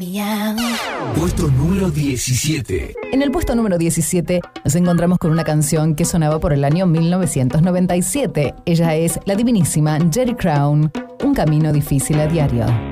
Puesto número 17. En el puesto número 17 nos encontramos con una canción que sonaba por el año 1997. Ella es la divinísima Jerry Crown, Un camino difícil a diario.